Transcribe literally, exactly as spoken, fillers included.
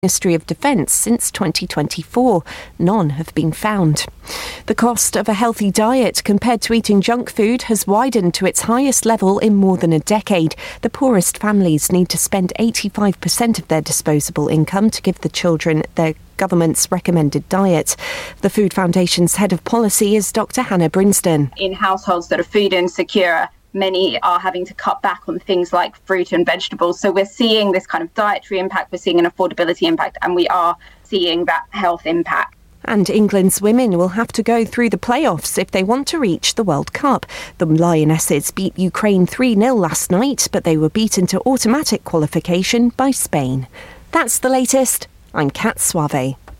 Ministry of Defence since twenty twenty-four. None have been found. The cost of a healthy diet compared to eating junk food has widened to its highest level in more than a decade. The poorest families need to spend eighty-five percent of their disposable income to give the children their government's recommended diet. The Food Foundation's head of policy is Doctor Hannah Brinsden. In households that are food insecure, many are having to cut back on things like fruit and vegetables. So we're seeing this kind of dietary impact, we're seeing an affordability impact, and we are seeing that health impact. And England's women will have to go through the playoffs if they want to reach the World Cup. The Lionesses beat Ukraine three nil last night, but they were beaten to automatic qualification by Spain. That's the latest. I'm Kat Suave.